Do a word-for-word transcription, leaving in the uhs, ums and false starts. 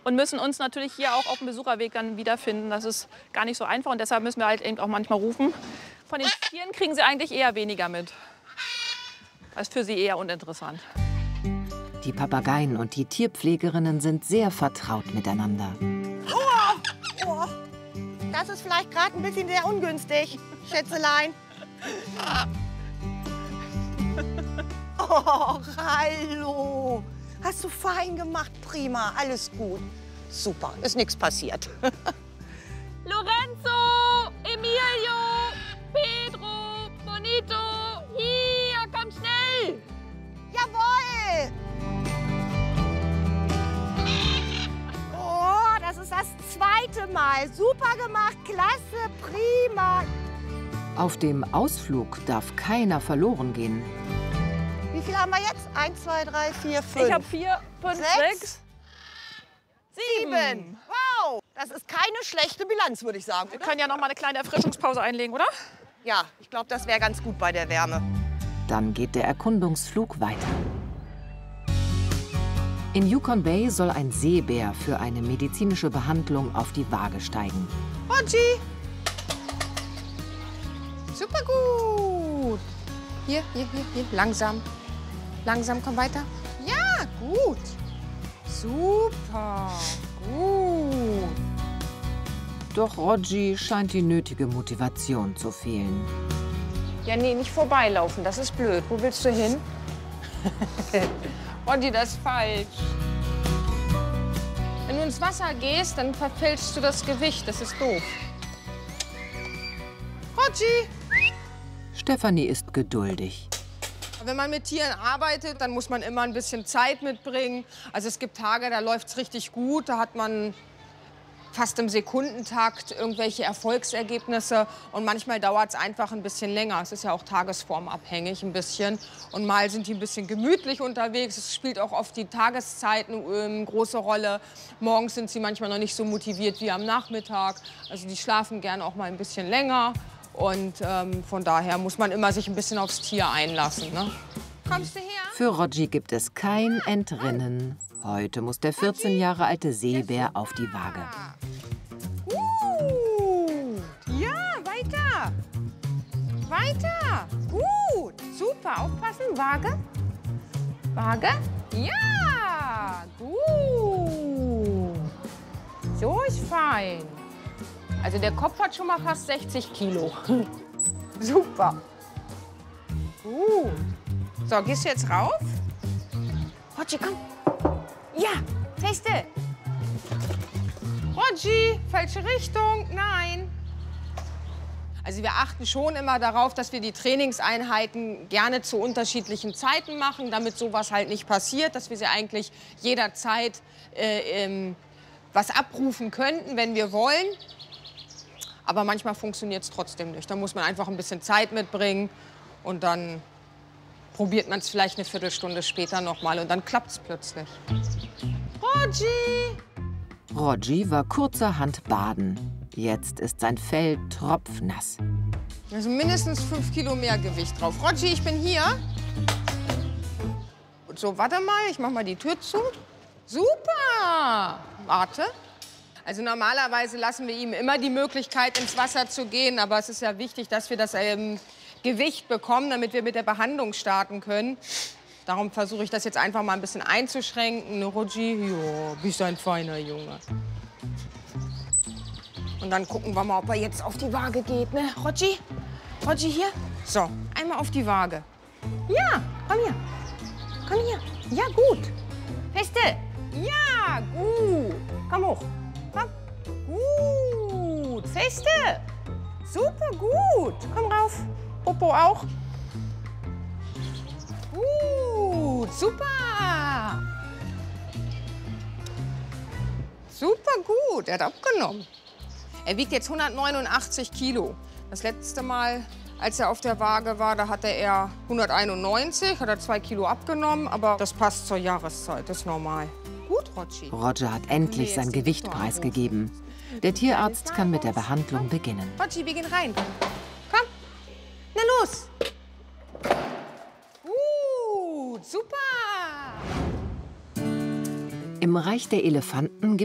und müssen uns natürlich hier auch auf dem Besucherweg dann wiederfinden. Das ist gar nicht so einfach und deshalb müssen wir halt eben auch manchmal rufen. Von den Tieren kriegen sie eigentlich eher weniger mit. Das ist für sie eher uninteressant. Die Papageien und die Tierpflegerinnen sind sehr vertraut miteinander. Oh, oh. Das ist vielleicht gerade ein bisschen sehr ungünstig, Schätzelein. Oh, hallo. Hast du fein gemacht, prima, alles gut. Super, ist nichts passiert. Lorenzo, Emilio, Pedro, Bonito, hier, komm schnell. Jawohl. Oh, das ist das zweite Mal. Super gemacht, klasse, prima. Auf dem Ausflug darf keiner verloren gehen. Wie viel haben wir jetzt? Eins, zwei, drei, vier, fünf. Ich habe vier, fünf, Sechs, sechs, sieben. sieben. Wow, das ist keine schlechte Bilanz, würde ich sagen. Wir können ja noch mal eine kleine Erfrischungspause einlegen, oder? Ja, ich glaube, das wäre ganz gut bei der Wärme. Dann geht der Erkundungsflug weiter. In Yukon Bay soll ein Seebär für eine medizinische Behandlung auf die Waage steigen. Rogi! Super gut! Hier, hier, hier, hier. Langsam. Langsam, komm weiter. Ja, gut. Super. Gut. Doch Rogi scheint die nötige Motivation zu fehlen. Ja, nee, nicht vorbeilaufen. Das ist blöd. Wo willst du hin? Rogi, das ist falsch. Wenn du ins Wasser gehst, dann verfälschst du das Gewicht. Das ist doof. Rogi! Stefanie ist geduldig. Wenn man mit Tieren arbeitet, dann muss man immer ein bisschen Zeit mitbringen. Also es gibt Tage, da läuft es richtig gut. Da hat man fast im Sekundentakt irgendwelche Erfolgsergebnisse. Und manchmal dauert es einfach ein bisschen länger. Es ist ja auch tagesformabhängig ein bisschen. Und mal sind die ein bisschen gemütlich unterwegs. Es spielt auch oft die Tageszeiten eine große Rolle. Morgens sind sie manchmal noch nicht so motiviert wie am Nachmittag. Also die schlafen gern auch mal ein bisschen länger. Und ähm, von daher muss man immer sich ein bisschen aufs Tier einlassen. Ne? Kommst du her? Für Rogi gibt es kein Entrinnen. Heute muss der vierzehn Jahre alte Seebär auf die Waage. Gut. Ja, weiter. Weiter. Gut. Super. Aufpassen. Waage. Waage. Ja. Gut. So ist fein. Also der Kopf hat schon mal fast sechzig Kilo. Super. Gut. So, gehst du jetzt rauf? Rogi, komm. Ja, feste. Rogi, falsche Richtung. Nein. Also wir achten schon immer darauf, dass wir die Trainingseinheiten gerne zu unterschiedlichen Zeiten machen, damit sowas halt nicht passiert, dass wir sie eigentlich jederzeit äh, ähm, was abrufen könnten, wenn wir wollen. Aber manchmal funktioniert es trotzdem nicht. Da muss man einfach ein bisschen Zeit mitbringen und dann probiert man es vielleicht eine Viertelstunde später noch mal und dann klappt es plötzlich. Rogi! Rogi war kurzerhand baden. Jetzt ist sein Fell tropfnass. Also mindestens fünf Kilo mehr Gewicht drauf. Rogi, ich bin hier. So, warte mal, ich mach mal die Tür zu. Super! Warte. Also normalerweise lassen wir ihm immer die Möglichkeit, ins Wasser zu gehen. Aber es ist ja wichtig, dass wir das ähm, Gewicht bekommen, damit wir mit der Behandlung starten können. Darum versuche ich das jetzt einfach mal ein bisschen einzuschränken. Ne, Rogi? Ja, bist ein feiner Junge. Und dann gucken wir mal, ob er jetzt auf die Waage geht. Ne, Rogi? Rogi, hier? So, einmal auf die Waage. Ja, komm hier. Komm hier. Ja, gut. Feste. Ja, gut. Komm hoch. Komm. Gut. Feste. Super gut. Komm rauf. Popo auch. Gut. Super. Super gut. Er hat abgenommen. Er wiegt jetzt hundertneunundachtzig Kilo. Das letzte Mal, als er auf der Waage war, da hatte er hunderteinundneunzig, hat er zwei Kilo abgenommen. Aber das passt zur Jahreszeit, das ist normal. Gut, Rogi. Roger hat endlich sein Gewicht preisgegeben. Der Tierarzt kann mit der Behandlung beginnen. Rogi, wir gehen rein. Komm. Na los. Gut, super. Im Reich der Elefanten gibt